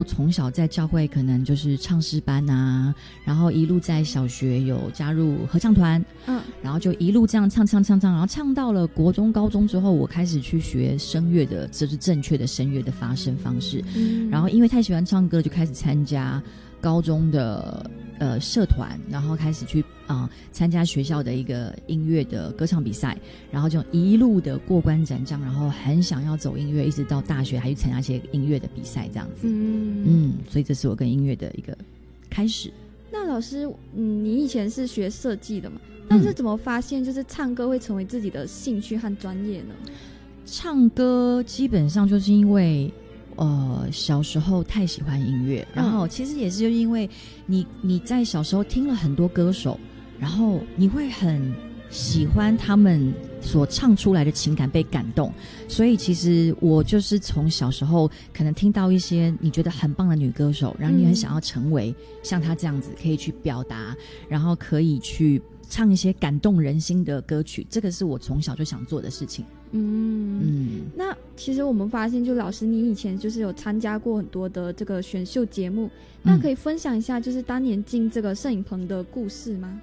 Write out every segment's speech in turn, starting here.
从小在教会可能就是唱诗班啊，然后一路在小学有加入合唱团，然后就一路这样唱，然后唱到了国中高中之后，我开始去学声乐的，这是正确的声乐的发声方式，然后因为太喜欢唱歌，就开始参加高中的社团，然后开始去参加学校的一个音乐的歌唱比赛，然后就一路的过关斩将，然后很想要走音乐，一直到大学还去参加一些音乐的比赛这样子。所以这是我跟音乐的一个开始。 那老师，你以前是学设计的嘛？但是怎么发现就是唱歌会成为自己的兴趣和专业呢？ 唱歌基本上就是因为小时候太喜欢音乐，然后其实也是因为你在小时候听了很多歌手，然后你会很喜欢他们所唱出来的情感，被感动，所以其实我就是从小时候可能听到一些你觉得很棒的女歌手，然后你很想要成为像她这样子，可以去表达，然后可以去唱一些感动人心的歌曲，这个是我从小就想做的事情。 那其实我们发现，就老师你以前就是有参加过很多的这个选秀节目，那可以分享一下就是当年进这个摄影棚的故事吗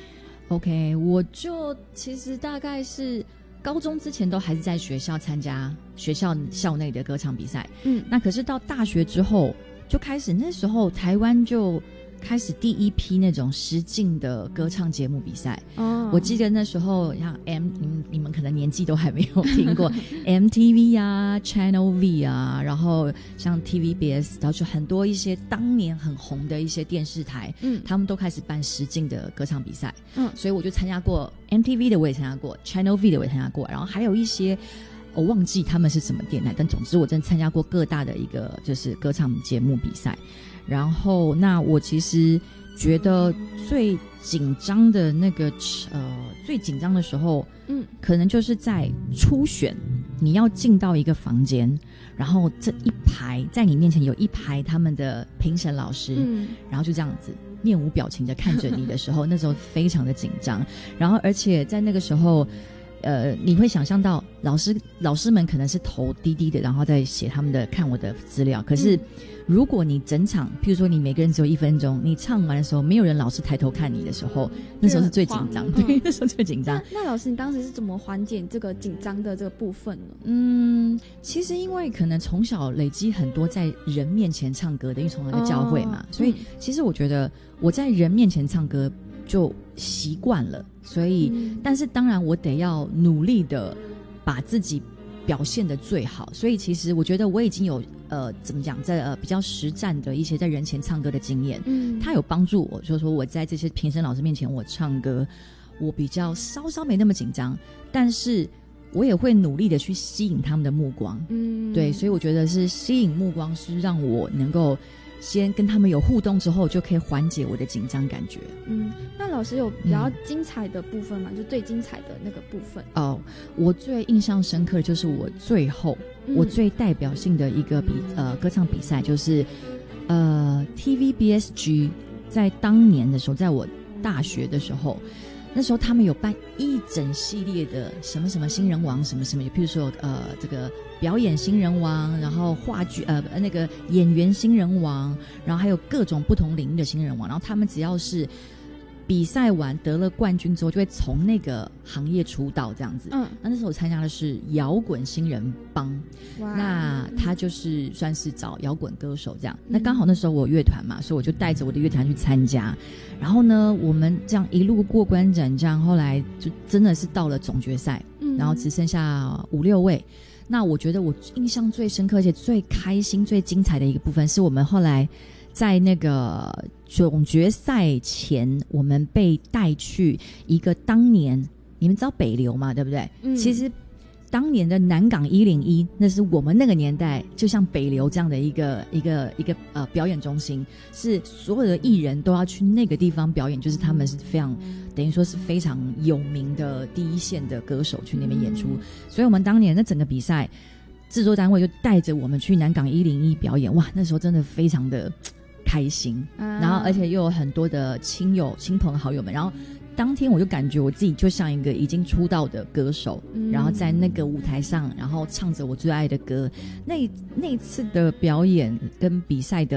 ？OK， 我就其实大概是高中之前都还是在学校参加学校校内的歌唱比赛，那可是到大学之后就开始，那时候台湾就开始第一批那种实境的歌唱节目比赛。我记得那时候像你们可能年纪都还没有听过MTV 啊 Channel V 啊，然后像 TVBS， 然后就很多一些当年很红的一些电视台，他们都开始办实境的歌唱比赛，所以我就参加过 MTV 的，我也参加过 Channel V 的，我也参加过，然后还有一些我忘记他们是什么电台，但总之我真的参加过各大的一个就是歌唱节目比赛。然后那我其实觉得最紧张的那个最紧张的时候，可能就是在初选，你要进到一个房间，然后这一排在你面前有一排他们的评审老师，然后就这样子面无表情的看着你的时候，那时候非常的紧张。然后而且在那个时候你会想象到老师们可能是头低低的，然后再写他们的看我的资料，可是如果你整场譬如说你每个人只有1分钟，你唱完的时候没有人老师抬头看你的时候，那时候是最紧张，对，那时候最紧张。 那老师你当时是怎么缓解这个紧张的这个部分呢？ 其实因为可能从小累积很多在人面前唱歌的，因为从小在教会嘛，所以其实我觉得我在人面前唱歌就习惯了，所以但是当然我得要努力的把自己表现得最好，所以其实我觉得我已经有怎么讲，在比较实战的一些在人前唱歌的经验，它有帮助我，就是说我在这些评审老师面前我唱歌，我比较稍稍没那么紧张，但是我也会努力的去吸引他们的目光，对，所以我觉得是吸引目光是让我能够先跟他们有互动之后，就可以缓解我的紧张感觉。 那老师有比较精彩的部分吗？就最精彩的那个部分。 我最印象深刻的就是我最后我最代表性的一个歌唱比赛，就是TVBSG 在当年的时候，在我大学的时候，那时候他们有办一整系列的什么什么新人王什么什么，譬如说这个表演新人王，然后话剧那个演员新人王，然后还有各种不同领域的新人王，然后他们只要是比赛完得了冠军之后，就会从那个行业出道这样子。那时候我参加的是摇滚新人帮，那他就是算是找摇滚歌手这样。那刚好那时候我有乐团嘛，所以我就带着我的乐团去参加。然后呢，我们这样一路过关斩将，后来就真的是到了总决赛，然后只剩下5、6位。那我觉得我印象最深刻而且最开心最精彩的一个部分，是我们后来在那个总决赛前，我们被带去一个当年你们知道北流嘛，对不对？其实当年的南港101，那是我们那个年代就像北流这样的一个表演中心，是所有的艺人都要去那个地方表演，就是他们是非常等于说是非常有名的第一线的歌手去那边演出，所以我们当年那整个比赛制作单位就带着我们去南港101表演，哇，那时候真的非常的开心，然后而且又有很多的亲朋好友们，然后当天我就感觉我自己就像一个已经出道的歌手，然后在那个舞台上，然后唱着我最爱的歌。那一次的表演跟比赛的